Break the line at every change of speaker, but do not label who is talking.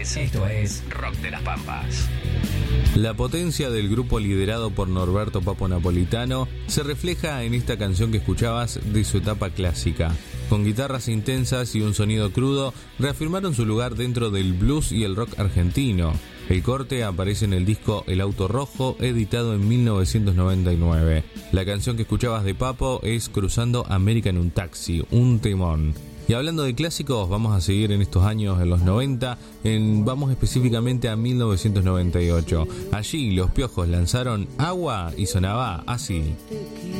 Esto es Rock de las Pampas.
La potencia del grupo liderado por Norberto Papo Napolitano se refleja en esta canción que escuchabas de su etapa clásica. Con guitarras intensas y un sonido crudo, reafirmaron su lugar dentro del blues y el rock argentino. El corte aparece en el disco El Auto Rojo, editado en 1999. La canción que escuchabas de Papo es Cruzando América en un taxi, un temón. Y hablando de clásicos, vamos a seguir en estos años, en los 90, vamos específicamente a 1998. Allí los Piojos lanzaron Agua y sonaba así.